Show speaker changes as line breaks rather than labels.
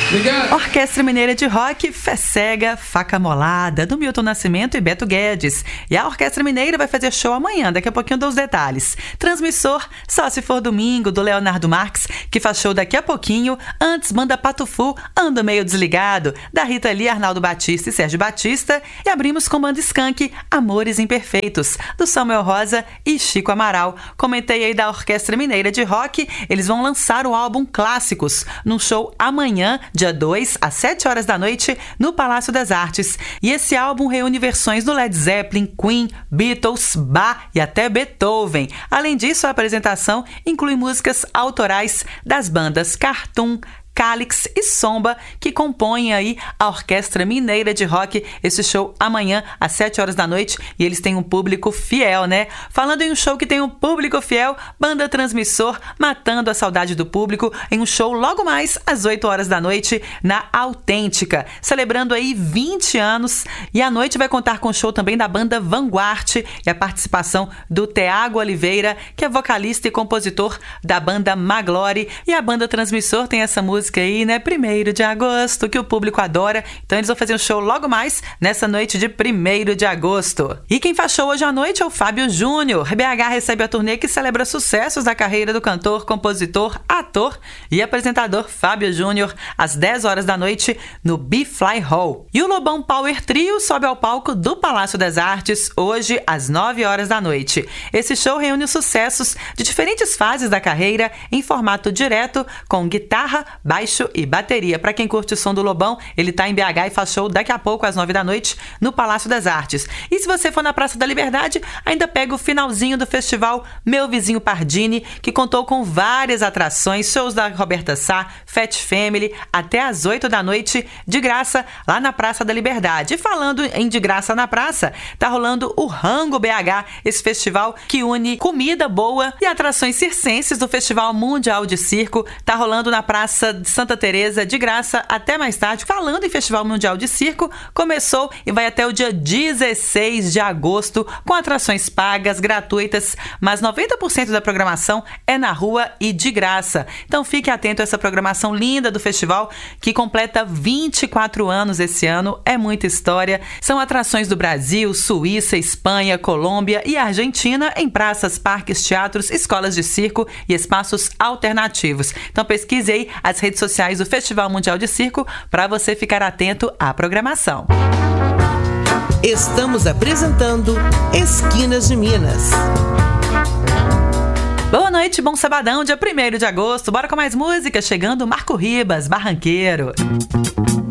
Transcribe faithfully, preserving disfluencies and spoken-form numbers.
Obrigado.
Orquestra Mineira de Rock, Fé Cega, Faca Molada, do Milton Nascimento e Beto Guedes. E a Orquestra Mineira vai fazer show amanhã, daqui a pouquinho eu dou os detalhes. Transmissor, Só Se For Domingo, do Leonardo Marques, que faz show daqui a pouquinho. Antes, Banda Patufu, Ando Meio Desligado, da Rita Lee, Arnaldo Batista e Sérgio Batista. E abrimos com Banda Skank, Amores Imperfeitos, do Samuel Rosa e Chico Amaral. Comentei aí da Orquestra Mineira de Rock, eles vão lançar o álbum Clássicos, num show amanhã, dia dois, às sete horas da noite, no Palácio das Artes. E esse álbum reúne versões do Led Zeppelin, Queen, Beatles, Bach e até Beethoven. Além disso, a apresentação inclui músicas autorais das bandas Cartoon, Calix e Somba, que compõem aí a Orquestra Mineira de Rock. Esse show amanhã às sete horas da noite, e eles têm um público fiel, né? Falando em um show que tem um público fiel, Banda Transmissor, matando a saudade do público, em um show logo mais às oito horas da noite na Autêntica, celebrando aí vinte anos. E a noite vai contar com o show também da Banda Vanguard e a participação do Thiago Oliveira, que é vocalista e compositor da banda Maglore. E a Banda Transmissor tem essa música aí, né? primeiro de agosto, que o público adora. Então eles vão fazer um show logo mais nessa noite de primeiro de agosto. E quem faz show hoje à noite é o Fábio Júnior. B H recebe a turnê que celebra sucessos da carreira do cantor, compositor, ator e apresentador Fábio Júnior, às dez horas da noite no B-Fly Hall. E o Lobão Power Trio sobe ao palco do Palácio das Artes hoje às nove horas da noite. Esse show reúne os sucessos de diferentes fases da carreira em formato direto, com guitarra, baixo e bateria. Para quem curte o som do Lobão, ele tá em B H e faz show daqui a pouco às nove da noite no Palácio das Artes. E se você for na Praça da Liberdade, ainda pega o finalzinho do festival Meu Vizinho Pardini, que contou com várias atrações, shows da Roberta Sá, Fat Family, até às oito da noite, de graça, lá na Praça da Liberdade. E falando em de graça na praça, tá rolando o Rango B H, esse festival que une comida boa e atrações circenses do Festival Mundial de Circo. Tá rolando na Praça de Santa Teresa, de graça até mais tarde. Falando em Festival Mundial de Circo, começou e vai até o dia dezesseis de agosto, com atrações pagas, gratuitas, mas noventa por cento da programação é na rua e de graça. Então fique atento a essa programação linda do festival, que completa vinte e quatro anos esse ano. É muita história. São atrações do Brasil, Suíça, Espanha, Colômbia e Argentina, em praças, parques, teatros, escolas de circo e espaços alternativos. Então pesquise aí as redes sociais do Festival Mundial de Circo para você ficar atento à programação.
Estamos apresentando Esquinas de Minas.
Boa noite, bom sabadão, dia primeiro de agosto. Bora com mais música, chegando Marco Ribas, Barranqueiro.